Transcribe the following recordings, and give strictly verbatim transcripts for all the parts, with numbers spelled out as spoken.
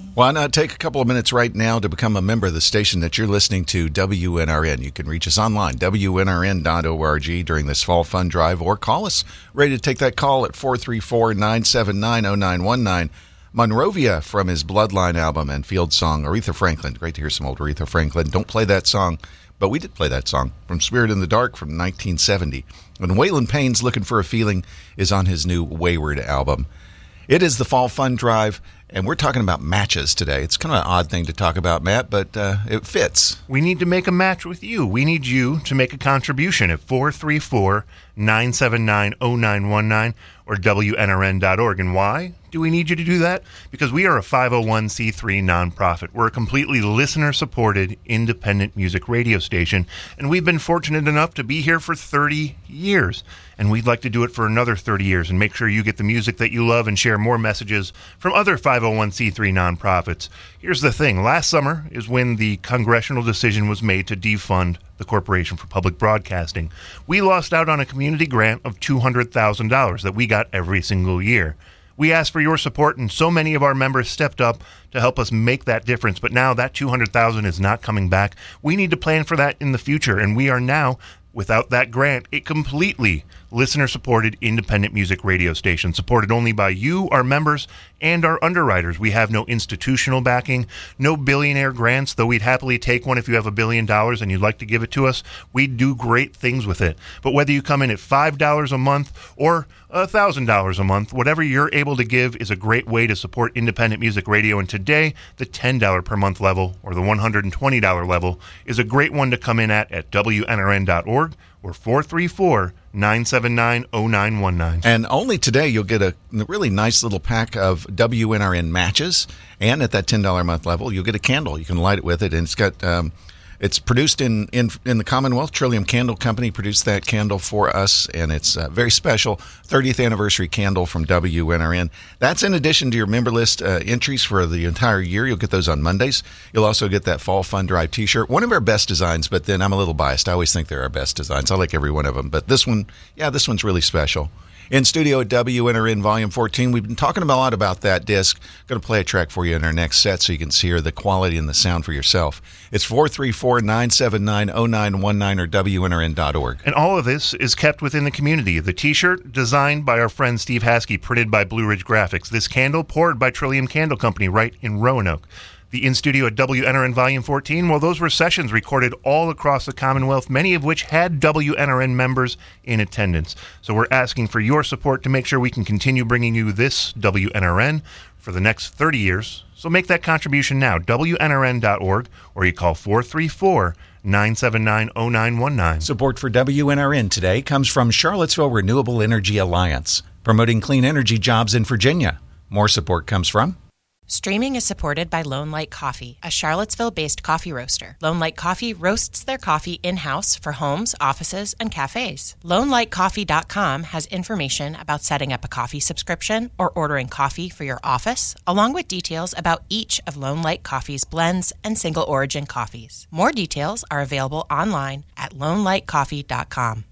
Why not take a couple of minutes right now to become a member of the station that you're listening to, W N R N. You can reach us online, W N R N dot org, during this fall fund drive, or call us. Ready to take that call at four three four, nine seven nine, zero nine one nine. Monrovia from his Bloodline album and field song, Aretha Franklin. Great to hear some old Aretha Franklin. Don't play that song, but we did play that song from Spirit in the Dark from nineteen seventy. And Waylon Payne's Looking for a Feeling is on his new Wayward album. It is the fall fund drive, and we're talking about matches today. It's kind of an odd thing to talk about, Matt, but uh, it fits. We need to make a match with you. We need you to make a contribution at four three four, nine seven nine, zero nine one nine or W N R N dot org. And why do we need you to do that? Because we are a five oh one c three nonprofit. We're a completely listener-supported, independent music radio station, and we've been fortunate enough to be here for thirty years. And we'd like to do it for another thirty years and make sure you get the music that you love and share more messages from other five oh one c three nonprofits. Here's the thing. Last summer is when the congressional decision was made to defund the Corporation for Public Broadcasting. We lost out on a community grant of two hundred thousand dollars that we got every single year. We asked for your support, and so many of our members stepped up to help us make that difference. But now that two hundred thousand dollars is not coming back. We need to plan for that in the future, and we are now, without that grant, a completely listener-supported independent music radio station, supported only by you, our members, and our underwriters. We have no institutional backing, no billionaire grants, though we'd happily take one if you have a billion dollars and you'd like to give it to us. We do great things with it. But whether you come in at five dollars a month or one thousand dollars a month, whatever you're able to give is a great way to support independent music radio. And today, the ten dollars per month level or the one hundred twenty dollars level is a great one to come in at at W N R N dot org or four three four, nine seven nine, zero nine one nine. And only today you'll get a really nice little pack of W N R N matches, and at that ten dollars a month level you'll get a candle. You can light it with it, and it's got um, it's produced in, in in the Commonwealth. Trillium Candle Company produced that candle for us, and it's a very special thirtieth anniversary candle from W N R N. That's in addition to your member list uh, entries for the entire year. You'll get those on Mondays. You'll also get that Fall Fund Drive t-shirt, one of our best designs, but then I'm a little biased. I always think they're our best designs. I like every one of them, but this one, yeah, this one's really special. In studio at W N R N Volume fourteen, we've been talking a lot about that disc. Going to play a track for you in our next set so you can hear the quality and the sound for yourself. It's four three four, nine seven nine, zero nine one nine or W N R N dot org. And all of this is kept within the community. The t-shirt, designed by our friend Steve Haskey, printed by Blue Ridge Graphics. This candle, poured by Trillium Candle Company right in Roanoke. The in-studio at W N R N Volume fourteen, well, those were sessions recorded all across the Commonwealth, many of which had W N R N members in attendance. So we're asking for your support to make sure we can continue bringing you this W N R N for the next thirty years. So make that contribution now, W N R N dot org, or you call four three four, nine seven nine, zero nine one nine. Support for W N R N today comes from Charlottesville Renewable Energy Alliance, promoting clean energy jobs in Virginia. More support comes from... Streaming is supported by Lone Light Coffee, a Charlottesville-based coffee roaster. Lone Light Coffee roasts their coffee in-house for homes, offices, and cafes. lone light coffee dot com has information about setting up a coffee subscription or ordering coffee for your office, along with details about each of Lone Light Coffee's blends and single-origin coffees. More details are available online at lone light coffee dot com.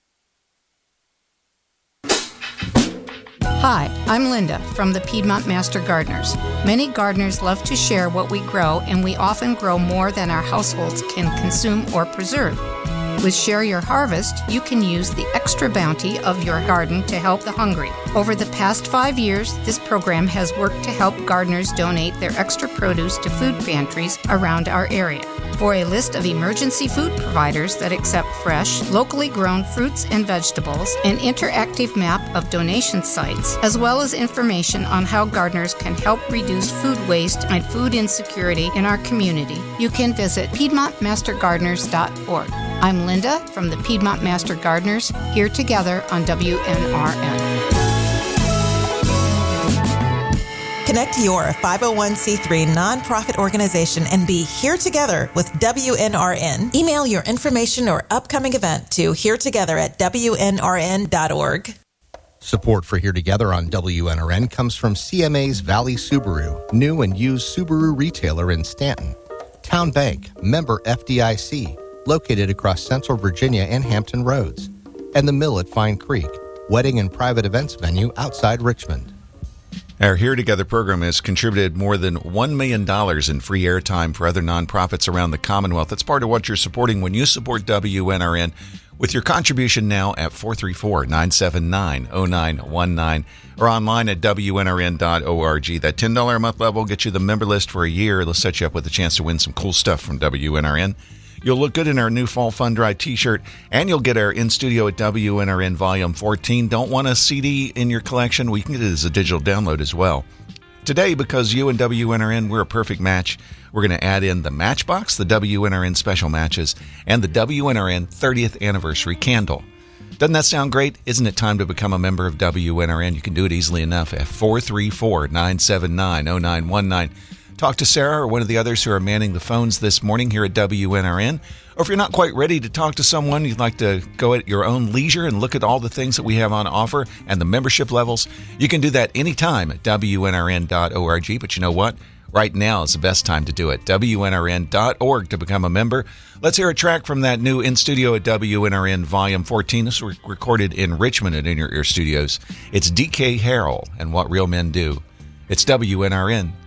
Hi, I'm Linda from the Piedmont Master Gardeners. Many gardeners love to share what we grow, and we often grow more than our households can consume or preserve. With Share Your Harvest, you can use the extra bounty of your garden to help the hungry. Over the past five years, this program has worked to help gardeners donate their extra produce to food pantries around our area. For a list of emergency food providers that accept fresh, locally grown fruits and vegetables, an interactive map of donation sites, as well as information on how gardeners can help reduce food waste and food insecurity in our community, you can visit piedmont master gardeners dot org. I'm Linda from the Piedmont Master Gardeners, here together on W N R N. Connect your five oh one c three nonprofit organization and be here together with W N R N. Email your information or upcoming event to here together at W N R N dot org. Support for Here Together on W N R N comes from C M A's Valley Subaru, new and used Subaru retailer in Stanton. Town Bank, member F D I C, located across Central Virginia and Hampton Roads. And the Mill at Fine Creek, wedding and private events venue outside Richmond. Our Here Together program has contributed more than one million dollars in free airtime for other nonprofits around the Commonwealth. That's part of what you're supporting when you support W N R N with your contribution now at four three four, nine seven nine, zero nine one nine or online at W N R N dot org. That ten dollars a month level will get you the member list for a year. It'll set you up with a chance to win some cool stuff from W N R N. You'll look good in our new Fall Fun Dry t-shirt, and you'll get our In Studio at W N R N Volume fourteen. Don't want a C D in your collection? We can get it as a digital download as well. Today, because you and W N R N, we're a perfect match, we're going to add in the Matchbox, the W N R N Special Matches, and the W N R N thirtieth Anniversary Candle. Doesn't that sound great? Isn't it time to become a member of W N R N? You can do it easily enough at four three four, nine seven nine, zero nine one nine. Talk to Sarah or one of the others who are manning the phones this morning here at W N R N. Or if you're not quite ready to talk to someone, you'd like to go at your own leisure and look at all the things that we have on offer and the membership levels, you can do that anytime at W N R N dot org. But you know what? Right now is the best time to do it. W N R N dot org to become a member. Let's hear a track from that new In Studio at W N R N Volume fourteen. This was recorded in Richmond at In Your Ear Studios. It's D K Harrell and What Real Men Do. It's W N R N.